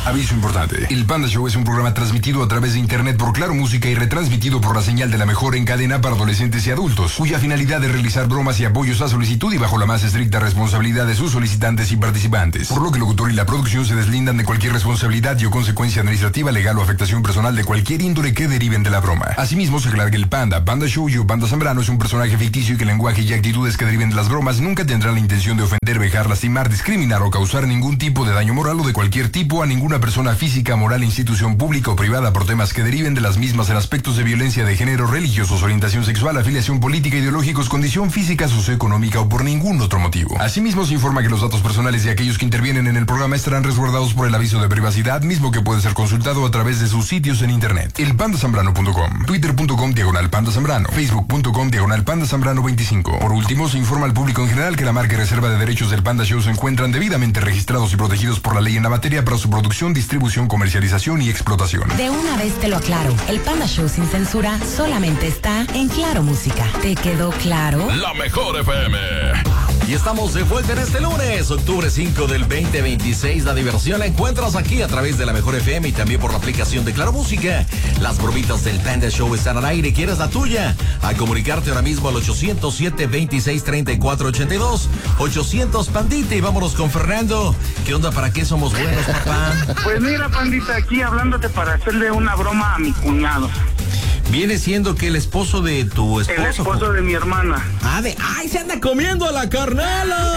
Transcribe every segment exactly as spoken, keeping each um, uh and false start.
Aviso importante. El Panda Show es un programa transmitido a través de internet por Claro Música y retransmitido por la señal de la mejor en cadena para adolescentes y adultos, cuya finalidad es realizar bromas y apoyos a solicitud y bajo la más estricta responsabilidad de sus solicitantes y participantes. Por lo que el locutor y la producción se deslindan de cualquier responsabilidad y o consecuencia administrativa, legal o afectación personal de cualquier índole que deriven de la broma. Asimismo, se aclara que el Panda, Panda Show y Panda Zambrano es un personaje ficticio y que el lenguaje y actitudes que deriven de las bromas nunca tendrán la intención de ofender, vejar, lastimar, discriminar o causar ningún tipo de daño moral o de cualquier tipo a ninguna persona física, moral, institución pública o privada por temas que deriven de las mismas en aspectos de violencia de género, religiosos, orientación sexual, afiliación política, ideológicos, condición física, socioeconómica o por ningún otro motivo. Asimismo, se informa que los datos personales de aquellos que intervienen en el programa estarán resguardados por el aviso de privacidad, mismo que puede ser consultado a través de sus sitios en internet. el panda zambrano punto com, twitter punto com diagonal panda zambrano, facebook punto com diagonal panda zambrano veinticinco. Por último, se informa al público en general que la marca y reserva de derechos del Panda Show se encuentran debidamente registrados y protegidos por la ley en la materia para su producción, distribución, comercialización y explotación. De una vez te lo aclaro, el Panda Show sin censura solamente está en Claro Música. ¿Te quedó claro? La mejor F M. Y estamos de vuelta en este lunes, octubre cinco del veinte veintiséis. La diversión la encuentras aquí a través de la mejor F M y también por la aplicación de Claro Música. Las bromitas del Panda Show están al aire. ¿Quieres la tuya? A comunicarte ahora mismo al ochocientos siete, veintiséis, treinta y cuatro ochenta y dos. ochocientos Pandita, y vámonos con Fernando. ¿Qué onda? ¿Para qué somos buenos, papá? Pues mira, Pandita, aquí hablándote para hacerle una broma a mi cuñado. Viene siendo que el esposo de tu esposo. El esposo de mi hermana. Ah, de. ¡Ay, se anda comiendo a la carnala!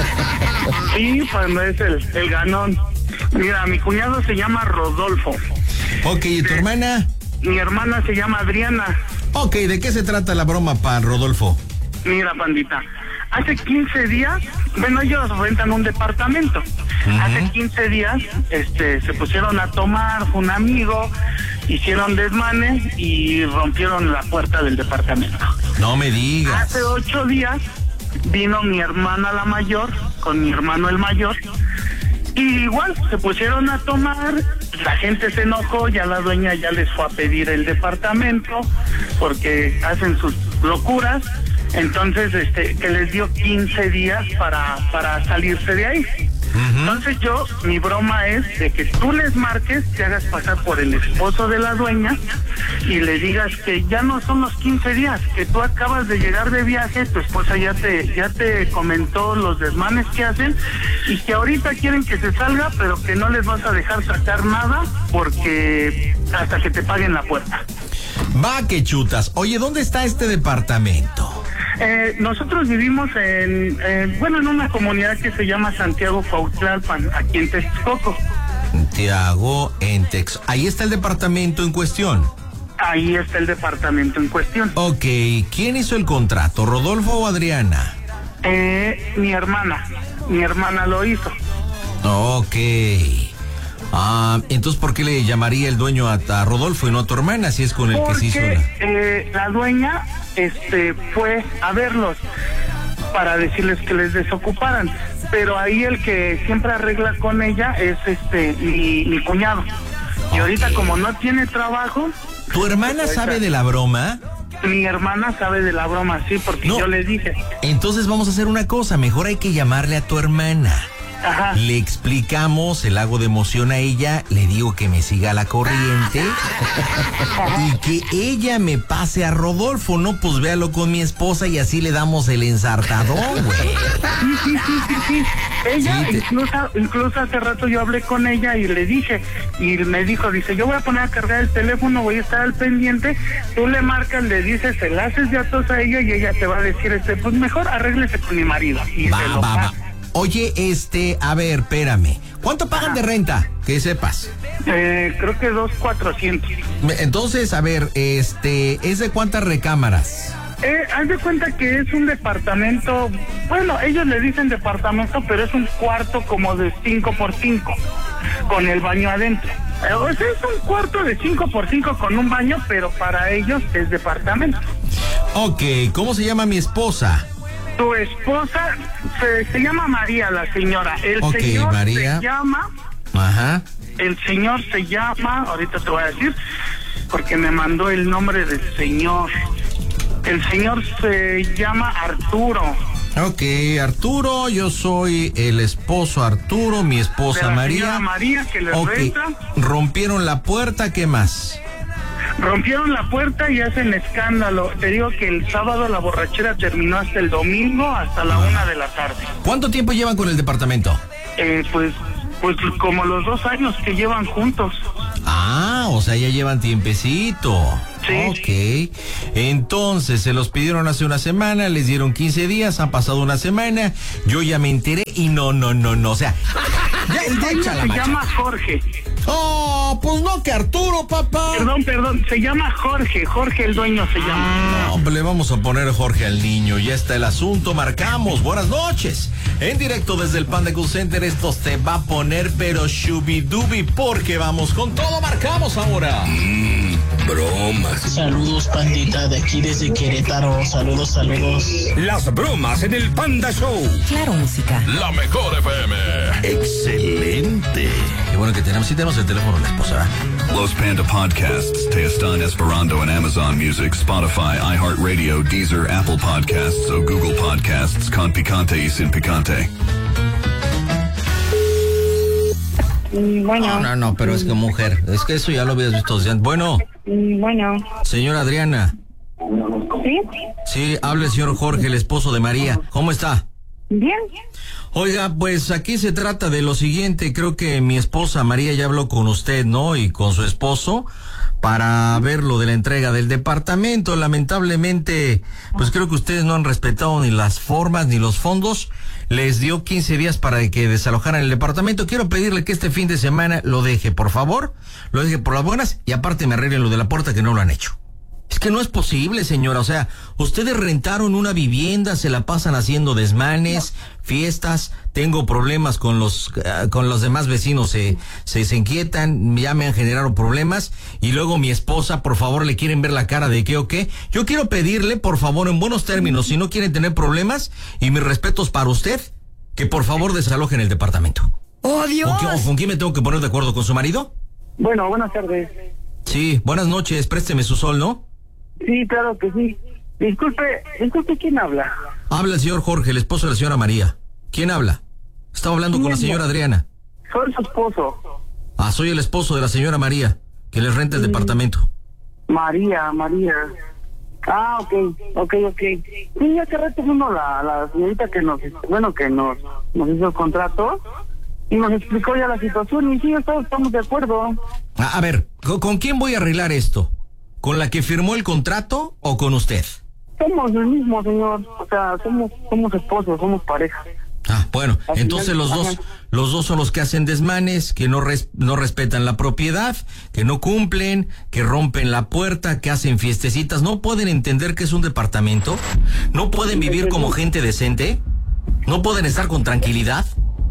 Sí, pues no es el, el ganón. Mira, mi cuñado se llama Rodolfo. Ok, ¿y tu de, hermana? Mi hermana se llama Adriana. Ok, ¿de qué se trata la broma para Rodolfo? Mira, Pandita, hace quince días, bueno, ellos rentan un departamento. Uh-huh. Hace quince días, este, se pusieron a tomar, fue un amigo, hicieron desmanes y rompieron la puerta del departamento. No me digas. Hace ocho días vino mi hermana la mayor con mi hermano el mayor y igual se pusieron a tomar. La gente se enojó, ya la dueña ya les fue a pedir el departamento porque hacen sus locuras. Entonces, este, que les dio quince días para, para salirse de ahí. Uh-huh. Entonces yo, mi broma es de que tú les marques, te hagas pasar por el esposo de la dueña y le digas que ya no son los quince días, que tú acabas de llegar de viaje, tu esposa ya te, ya te comentó los desmanes que hacen y que ahorita quieren que se salga, pero que no les vas a dejar sacar nada porque hasta que te paguen la puerta. Va que chutas. Oye, ¿dónde está este departamento? Eh, nosotros vivimos en, eh, bueno, en una comunidad que se llama Santiago Cuautlalpan, aquí en Texcoco. Santiago en Tex. Ahí está el departamento en cuestión. Ahí está el departamento en cuestión. Ok, ¿quién hizo el contrato, Rodolfo o Adriana? Eh, mi hermana, mi hermana lo hizo. Ok. Ah, entonces, ¿por qué le llamaría el dueño a, a Rodolfo y no a tu hermana si es con el Porque, que se hizo la... eh, la dueña este, fue a verlos para decirles que les desocuparan, pero ahí el que siempre arregla con ella es este mi, mi cuñado. Y ahorita okay. Como no tiene trabajo... ¿Tu hermana sabe de la broma? Mi hermana sabe de la broma, sí, porque no. Yo le dije. Entonces vamos a hacer una cosa, mejor hay que llamarle a tu hermana. Ajá. Le explicamos, el hago de emoción a ella, le digo que me siga la corriente y que ella me pase a Rodolfo, no, pues véalo con mi esposa y así le damos el ensartadón, güey. Sí, sí, sí, sí, sí. Ella, sí, te... incluso, incluso hace rato yo hablé con ella y le dije, y me dijo, dice, yo voy a poner a cargar el teléfono, voy a estar al pendiente, tú le marcas, le dices, se la haces ya tos a ella y ella te va a decir, este, pues mejor arréglese con mi marido. Y va, se lo va, va. va. Oye, este, a ver, espérame. ¿Cuánto pagan Ajá. de renta? Que sepas. Eh, creo que dos cuatrocientos. Entonces, a ver, este, ¿es de cuántas recámaras? Eh, haz de cuenta que es un departamento, bueno, ellos le dicen departamento, pero es un cuarto como de cinco por cinco, con el baño adentro. Eh, o sea, es un cuarto de cinco por cinco con un baño, pero para ellos es departamento. Ok, ¿cómo se llama mi esposa? Tu esposa se, se llama María, la señora. El okay, señor María. se llama... Ajá. El señor se llama, ahorita te voy a decir, porque me mandó el nombre del señor. El señor se llama Arturo. Ok, Arturo, yo soy el esposo Arturo, mi esposa de la María. señora María, que les Ok, renta. rompieron la puerta, ¿qué más? Rompieron la puerta y hacen escándalo. Te digo que el sábado la borrachera terminó hasta el domingo, hasta la una de la tarde. ¿Cuánto tiempo llevan con el departamento? Eh, pues, pues como los dos años que llevan juntos. Ah, o sea, ya llevan tiempecito. Sí. Ok. Entonces, se los pidieron hace una semana, les dieron quince días, han pasado una semana, yo ya me enteré y no, no, no, no, o sea... Ya, El dueño echa la se macha. llama Jorge. Oh, pues no que Arturo, papá. Perdón, perdón, se llama Jorge. Jorge el dueño se llama. Ah, hombre, le vamos a poner Jorge al niño. Ya está el asunto, marcamos. Buenas noches. En directo desde el Panda Cool Center, esto se va a poner pero shubidubi porque vamos con todo. Marcamos ahora. Mmm, bromas. Saludos, pandita, de aquí desde Querétaro. Saludos, saludos. Las bromas en el Panda Show. Claro Música. La mejor F M. Excelente. Qué bueno que tenemos, sí tenemos el teléfono de la esposa, ¿verdad? Los Panda Podcasts, te está en Esperando en Amazon Music, Spotify, iHeartRadio, Deezer, Apple Podcasts o Google Podcasts con picante y sin picante. Bueno. No, no, no, pero es que mujer, es que eso ya lo habías visto desde antes. Bueno, Bueno. señora Adriana. ¿Sí? Sí, habla el señor Jorge, el esposo de María. ¿Cómo está? Bien. Oiga, pues aquí se trata de lo siguiente. Creo que mi esposa María ya habló con usted, ¿no? Y con su esposo para ver lo de la entrega del departamento. Lamentablemente, pues creo que ustedes no han respetado ni las formas ni los fondos. Les dio quince días para que desalojaran el departamento. Quiero pedirle que este fin de semana lo deje, por favor. Lo deje por las buenas y aparte me arreglen lo de la puerta que no lo han hecho. Es que no es posible, señora. O sea, ustedes rentaron una vivienda, se la pasan haciendo desmanes, fiestas. Tengo problemas con los uh, con los demás vecinos, se, se se inquietan, ya me han generado problemas. Y luego mi esposa, por favor, le quieren ver la cara de qué o qué. Yo quiero pedirle, por favor, en buenos términos, si no quieren tener problemas, y mis respetos para usted, que por favor desalojen el departamento. ¡Oh, Dios! ¿Con, qué- ¿Con quién me tengo que poner de acuerdo? ¿Con su marido? Bueno, buenas tardes. Sí, buenas noches, présteme su sol, ¿no? Sí, claro que sí. Disculpe, disculpe, ¿quién habla? Habla el señor Jorge, el esposo de la señora María. ¿Quién habla? Estaba hablando con la señora Adriana. Soy su esposo. Ah, soy el esposo de la señora María, que les renta el Mm. departamento. María, María. Ah, ok, ok, ok. Sí, hace rato vino la, la señorita que nos, bueno, que nos, nos hizo el contrato y nos explicó ya la situación y sí, todos estamos de acuerdo. A, a ver, ¿con, con quién voy a arreglar esto? ¿Con la que firmó el contrato o con usted? Somos el mismo, señor. O sea, somos, somos esposos, somos pareja. Ah, bueno, Al entonces final, los dos, ajá. los dos son los que hacen desmanes, que no res- no respetan la propiedad, que no cumplen, que rompen la puerta, que hacen fiestecitas. ¿No pueden entender que es un departamento? ¿No pueden vivir como gente decente? ¿No pueden estar con tranquilidad?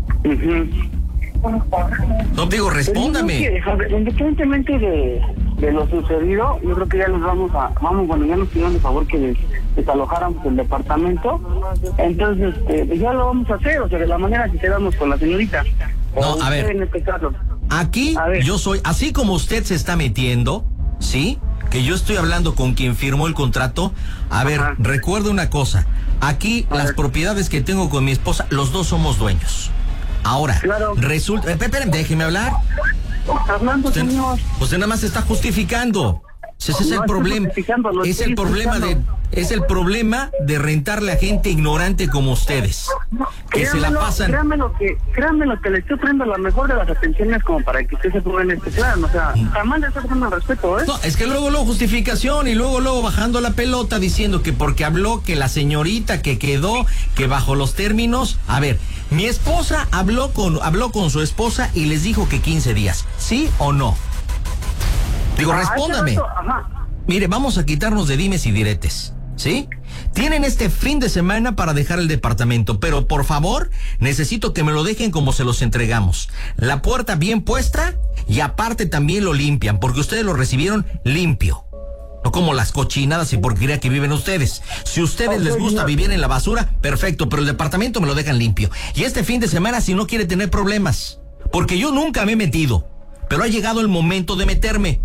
No, digo, respóndame. Pero yo creo que, independientemente de, de lo sucedido, yo creo que ya nos vamos a, vamos, bueno, ya nos pidieron de favor que des- desalojáramos el departamento, entonces, este, pues ya lo vamos a hacer, o sea, de la manera que quedamos con la señorita. No, O a ver. usted en este caso. Aquí A ver. yo soy, así como usted se está metiendo, ¿sí? Que yo estoy hablando con quien firmó el contrato. A ver, Ajá. recuerda una cosa. Aquí A las ver. propiedades que tengo con mi esposa, los dos somos dueños. Ahora, Claro. resulta... eh, Esperen, déjeme hablar. Hablando, Usted, señor. usted nada más se está justificando. Ese es No el estoy problema. justificando, lo Es estoy el problema de, explicando. es el problema de rentarle a gente ignorante como ustedes. Que se la Créanmelo, pasan. Créanme lo que, créanme lo que le estoy poniendo la mejor de las atenciones como para que usted se ponga en este plan, o sea, jamás le estoy dando el respeto, ¿eh? No, es que luego, luego justificación y luego, luego bajando la pelota diciendo que porque habló que la señorita que quedó, que bajo los términos. A ver, mi esposa habló con, habló con su esposa y les dijo que quince días. ¿Sí o no? Digo, Ah, respóndame. ese rato, ajá. Mire, vamos a quitarnos de dimes y diretes, ¿sí? Tienen este fin de semana para dejar el departamento, pero por favor, necesito que me lo dejen como se los entregamos. La puerta bien puesta y aparte también lo limpian, porque ustedes lo recibieron limpio. No como las cochinadas y porquería que viven ustedes. Si a ustedes les gusta vivir en la basura, perfecto, pero el departamento me lo dejan limpio. Y este fin de semana si no quiere tener problemas, porque yo nunca me he metido, pero ha llegado el momento de meterme.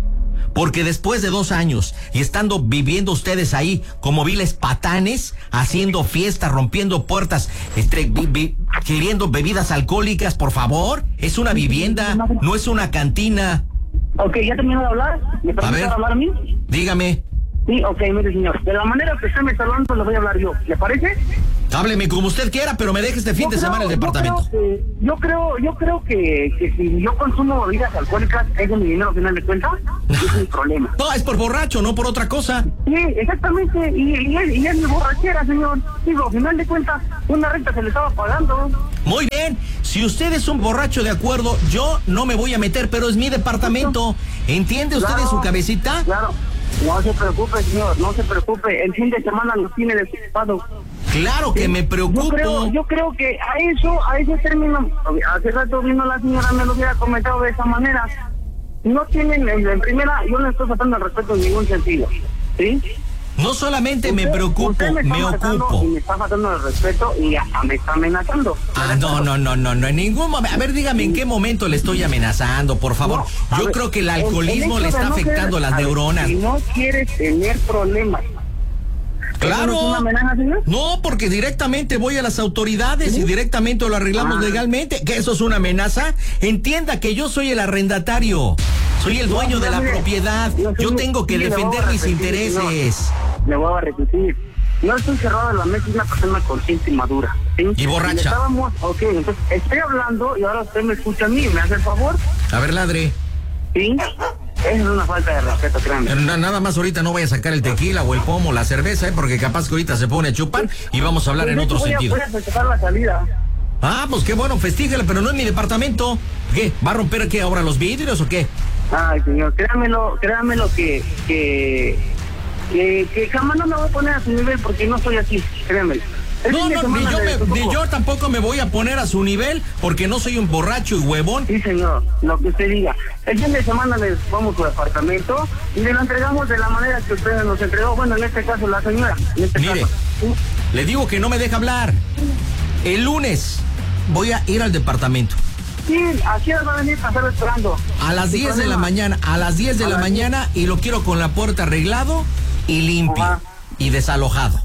Porque después de dos años y estando viviendo ustedes ahí como viles patanes, haciendo fiestas, rompiendo puertas, este, vi, vi, queriendo bebidas alcohólicas, por favor, es una vivienda, no es una cantina. Ok, ¿ya terminó de hablar? ¿Me permite hablar a mí? Dígame. Sí, ok, mire, señor. De la manera que usted me está hablando, le voy a hablar yo. ¿Le parece? Hábleme como usted quiera, pero me deje este fin yo de creo, semana el departamento. Yo creo, que, yo creo, yo creo que, que si yo consumo bebidas alcohólicas, es de mi dinero al final de cuentas, es mi problema. No, es por borracho, no por otra cosa. Sí, exactamente, y, y, es, y es mi borrachera, señor. Digo, al final de cuentas, una renta se le estaba pagando. Muy bien, si usted es un borracho, de acuerdo, yo no me voy a meter, pero es mi departamento. ¿Entiende usted claro, en su cabecita? Claro, no se preocupe, señor, no se preocupe. El fin de semana nos tiene desocupado. Claro que me preocupo. Yo creo, yo creo que a eso, a ese término, hace rato vino la señora, me lo hubiera comentado de esa manera. No tienen, en, en primera, yo no estoy faltando el respeto en ningún sentido, ¿sí? No solamente usted, me preocupo, me, me ocupo. Y me está faltando el respeto y hasta me está amenazando. Ah, no, no, no, no, no, en ningún momento. A ver, dígame en qué momento le estoy amenazando, por favor. No, yo ver, creo que el alcoholismo el, el le está no afectando querer, las neuronas. Si no quieres tener problemas. Claro. ¿No es una amenaza, señor? No, porque directamente voy a las autoridades ¿sí? y directamente lo arreglamos ah. legalmente. ¿Que eso es una amenaza? Entienda que yo soy el arrendatario. Soy el dueño no, de la mire, propiedad. No, yo tengo que mire, defender mis repetir, intereses. Le voy a repetir. No estoy cerrado en la mesa, es una persona consciente y madura. ¿sí? Y borracha. Estábamos, ok, entonces estoy hablando y ahora usted me escucha a mí. ¿Me hace el favor? A ver, ladre. Sí. Es una falta de respeto, créanme. Na, nada más ahorita no voy a sacar el tequila o el pomo, la cerveza, ¿eh? Porque capaz que ahorita se pone a chupar y vamos a hablar en otro voy sentido. A, voy a festejar la salida. Ah, pues qué bueno, festíjala, pero no en mi departamento. ¿Qué? ¿Va a romper aquí ahora los vidrios o qué? Ay, señor, créamelo, créamelo que, que, que, que jamás no me voy a poner a su nivel porque no soy así, créamelo. No, no, ni yo, me, ni yo tampoco me voy a poner a su nivel porque no soy un borracho y huevón. Sí, señor, lo que usted diga. El fin de semana les vamos a su departamento y le lo entregamos de la manera que usted nos entregó. Bueno, en este caso la señora. En este Mire, caso. ¿Sí? Le digo que no me deja hablar. El lunes voy a ir al departamento. Sí, aquí va a venir a estar esperando. A las diez de la mañana, a las diez de la mañana y lo quiero con la puerta arreglado y limpio. Ajá. Y desalojado.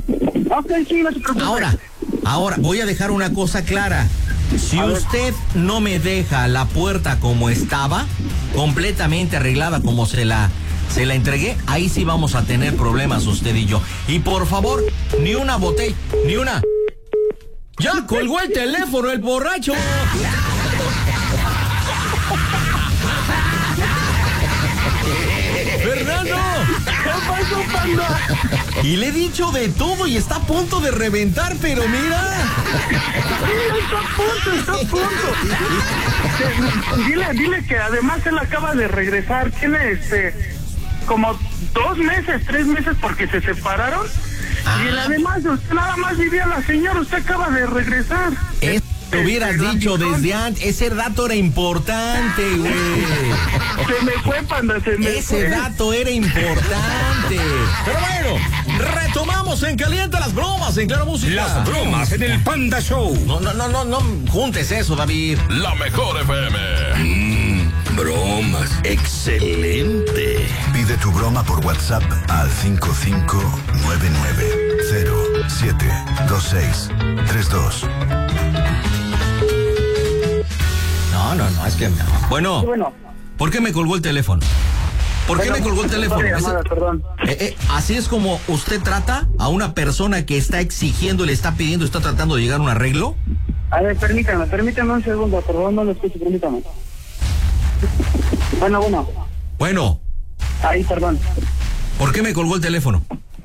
Ok, sí, no se preocupe. Ahora, ahora, voy a dejar una cosa clara. Si usted no me deja la puerta como estaba, completamente arreglada como se la, se la entregué, ahí sí vamos a tener problemas usted y yo. Y por favor, ni una botella, ni una... ¡Ya colgó el teléfono el borracho! ¡Fernando! ¿Qué pasó, panda? Y le he dicho de todo y está a punto de reventar, pero mira. Está a punto, está a punto. Dile, dile que además él acaba de regresar. Tiene este como dos meses, tres meses porque se separaron. Ah. Y además usted nada más vivía la señora, usted acaba de regresar. Es Te hubieras dicho desde antes, ese dato era importante, güey. Se me fue, panda, se me Ese fue. dato era importante. Pero bueno, retomamos en Caliente las bromas en Claro Música. Las bromas en el Panda Show. No, no, no, no, no juntes eso, David. La mejor F M. Mmm, bromas. Excelente. Pide tu broma por WhatsApp al cinco cinco nueve nueve cero siete dos seis tres dos. No, no, no, es que no. Bueno, bueno. ¿por qué me colgó el teléfono? ¿Por qué bueno, me colgó el teléfono? Llamada, perdón. Eh, eh, así es como usted trata a una persona que está exigiendo, le está pidiendo, está tratando de llegar a un arreglo. A ver, permítame, permítame un segundo, perdón, no lo escucho, permítame. Bueno, bueno. Bueno. Ahí, perdón. ¿Por qué me colgó el teléfono?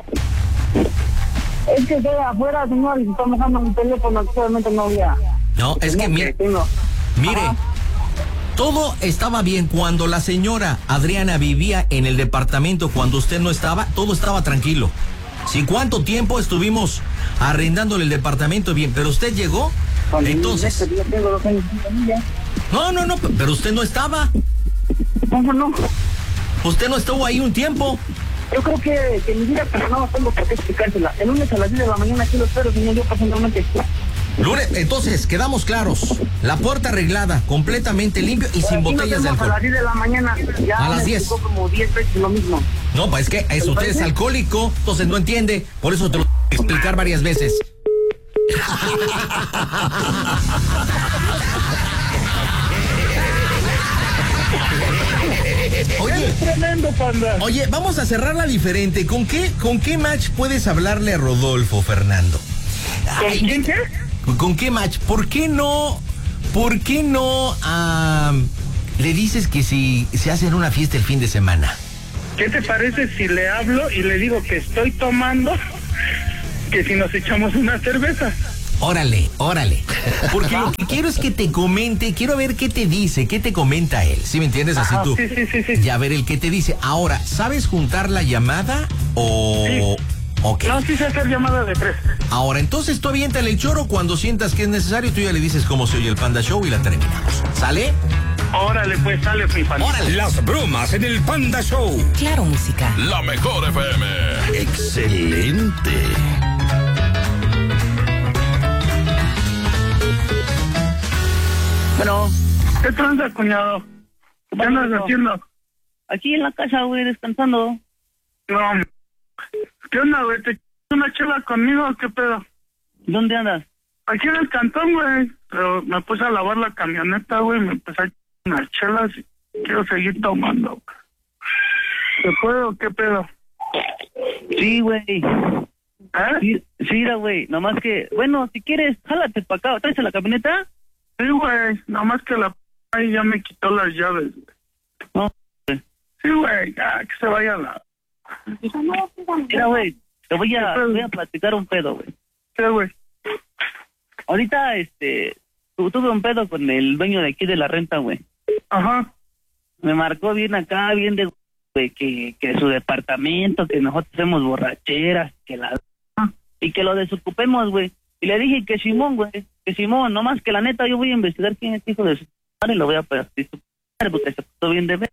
Es que estoy afuera, señor, y se está mojando mi teléfono, actualmente no había. No, es que mire, mire, Ajá. todo estaba bien cuando la señora Adriana vivía en el departamento, cuando usted no estaba, todo estaba tranquilo. ¿Sí? ¿Cuánto tiempo estuvimos arrendándole el departamento bien? Pero usted llegó, cuando entonces... Yo tengo dos años sin familia. No, no, no, pero usted no estaba. ¿Cómo no? Usted no estuvo ahí un tiempo. Yo creo que, que mi vida personal no tengo por qué explicársela. El lunes a las diez de la mañana aquí lo espero, señor, yo personalmente. Lunes, entonces, quedamos claros. La puerta arreglada, completamente limpio y sin botellas de alcohol. A las diez de la mañana. Ya a las diez. Como diez veces lo mismo. No, pues es que es, usted es alcohólico, entonces no entiende. Por eso te lo tengo que explicar varias veces. Oye, tremendo, panda. Oye, vamos a cerrarla diferente. ¿Con qué, con qué match puedes hablarle a Rodolfo, Fernando? ¿Con quién qué? ¿Con qué match? ¿Por qué no, por qué no um, le dices que si se hacen una fiesta el fin de semana? ¿Qué te parece si le hablo y le digo que estoy tomando, que si nos echamos una cerveza? Órale, órale. Porque lo que quiero es que te comente, quiero ver qué te dice, qué te comenta él. ¿Sí me entiendes? Así Ajá, tú. Sí, sí, sí, sí. Ya ver el qué te dice. Ahora, ¿sabes juntar la llamada o...? Sí. Okay. No, sí sé hacer llamada de tres. Ahora, entonces tú aviéntale el choro cuando sientas que es necesario, tú ya le dices cómo se oye el Panda Show y la terminamos. ¿Sale? Órale, pues sale, mi panda. Órale. Las bromas en el Panda Show. Claro Música. La mejor F M. Excelente. Bueno, ¿Qué tranza, cuñado? ¿Qué andas haciendo? aquí en la casa, güey, descansando. No, ¿qué onda, güey? ¿Te echas una chela conmigo o qué pedo? ¿Dónde andas? Aquí en el cantón, güey. Pero me puse a lavar la camioneta, güey. Me empecé a echar unas chelas y quiero seguir tomando, güey. ¿Te puedo o qué pedo? Sí, güey. ¿Eh? Sí, sí, mira, güey. Nomás que, bueno, si quieres, jálate para acá. ¿Traes la camioneta? Sí, güey. Nomás que la p ahí ya me quitó las llaves, güey. No, güey. Sí, güey. Ya, que se vaya la... Mira, güey, te voy a, ¿Qué pedo? voy a platicar un pedo, güey. ¿Qué, güey? Ahorita, este, tu- tuve un pedo con el dueño de aquí de la renta, güey. Ajá. Me marcó bien acá, bien de, güey, que, que su departamento, que nosotros hacemos borracheras, que la... y que lo desocupemos, güey. Y le dije que Simón, güey, que Simón, nomás que la neta yo voy a investigar quién es hijo de su padre y lo voy a pedir su padre porque se puso bien de ver.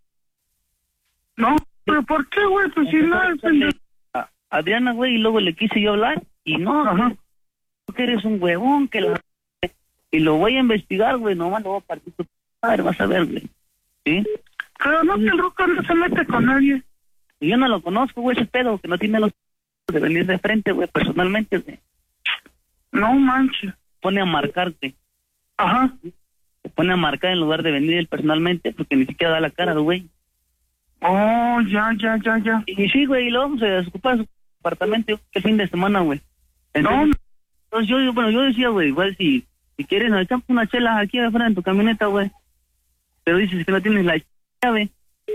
No, pero ¿por qué, güey? Pues si no es... pendejo. A Adriana, güey, y luego le quise yo hablar y no, Ajá. güey, que eres un huevón, que la... y lo voy a investigar, güey, nomás lo voy a partir su padre, vas a ver, güey. ¿Sí? Pero no, que el Ruco no se mete con nadie. Y yo no lo conozco, güey, ese pedo, que no tiene los de venir de frente, güey, personalmente, güey. No manches. Pone a marcarte. Ajá. Se pone a marcar en lugar de venir él personalmente, porque ni siquiera da la cara, güey. Oh, ya, ya, ya, ya. Y sí, güey, y luego vamos a desocupar su apartamento el fin de semana, güey. Entonces, No. entonces yo, bueno, yo decía, güey, igual si, si quieres nos echamos una chela aquí afuera en tu camioneta, güey. Pero dices que no tienes la llave.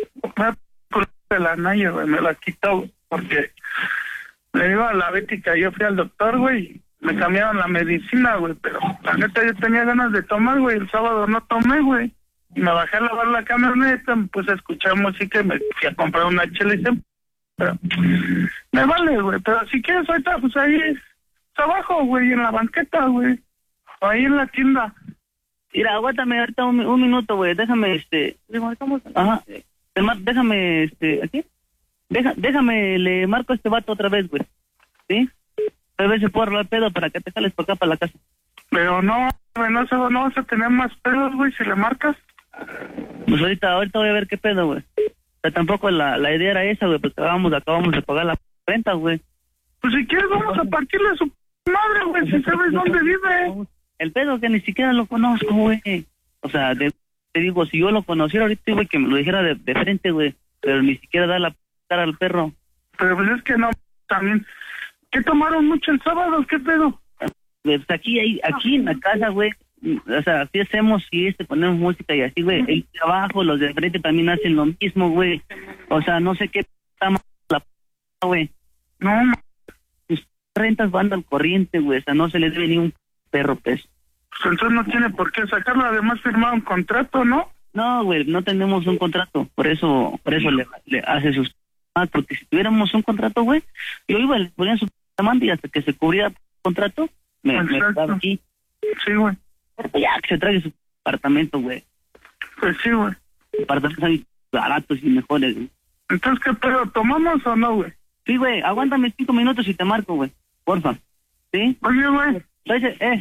Me la Naya, güey, me la quitó, güey, porque le digo a la Betty que yo fui al doctor, güey, me cambiaron la medicina, güey, pero la neta yo tenía ganas de tomar, güey, el sábado no tomé, güey, y me bajé a lavar la camioneta, me puse a escuchar música y me fui a comprar una chela y se... Pero, me vale, güey, pero si quieres ahorita, pues ahí es abajo, güey, en la banqueta, güey, ahí en la tienda. Mira, aguántame ahorita un, un minuto, güey, déjame, este... Ajá, Te mar- déjame, este, ¿aquí? Deja, déjame, le marco a este vato otra vez, güey, ¿sí? A ver si puedo arreglar pedo para que te jales por acá, para la casa. Pero no, güey, no, se- no vas a tener más pedos, güey, si le marcas. Pues ahorita, ahorita voy a ver qué pedo, güey. O sea, tampoco la, la idea era esa, güey, porque acabamos, acabamos de pagar la renta, güey. Pues si quieres vamos a partirle a su madre, güey, si sabes dónde vive. El pedo que ni siquiera lo conozco, güey. O sea, de- te digo, si yo lo conociera ahorita, güey, que me lo dijera de, de frente, güey. Pero ni siquiera da la cara al perro. Pero pues es que no, también. ¿Qué tomaron mucho el sábado? ¿Qué pedo? Pues aquí, hay, aquí en la casa, güey, o sea, así hacemos fiesta, ponemos música y así, güey. El trabajo, los de frente también hacen lo mismo, güey. O sea, no sé qué está mal la p***, güey. No, Tus rentas van al corriente, güey. O sea, no se les debe ni un perro, pues. pues entonces no tiene por qué sacarlo. Además firmaron contrato, ¿no? No, güey, no tenemos un contrato. Por eso, por eso le, le hace sus... Ah, porque si tuviéramos un contrato, güey, yo iba, le ponía su demanda y hasta que se cubría el contrato, me, me Exacto. quedaba aquí. Sí, güey. Pero ya, que se trague su apartamento, güey. Pues sí, güey. Apartamentos hay baratos y mejores, güey. Entonces, ¿qué pedo? ¿Tomamos o no, güey? Sí, güey, aguántame cinco minutos y te marco, güey. Porfa. ¿Sí? Oye, güey. Oye, eh,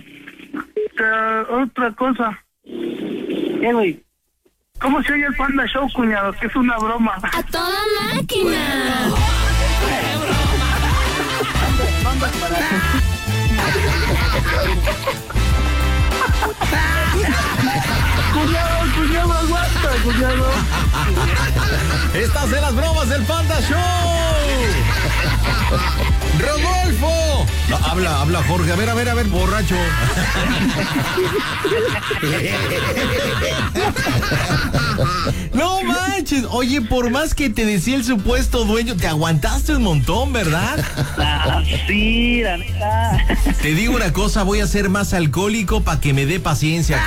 Uh, otra cosa. ¿Qué, güey? ¿Cómo se oye el Panda Show, cuñado? Que es una broma. ¡A toda máquina! Cuñado, cuñado, aguanta, cuñado. Estás en las bromas del Panda Show. ¡Rodolfo! No, habla, habla Jorge. A ver, a ver, a ver, borracho. No manches. Oye, por más que te decía el supuesto dueño, te aguantaste un montón, ¿verdad? Ah, sí, la neta. Te digo una cosa, voy a ser más alcohólico para que me dé paciencia.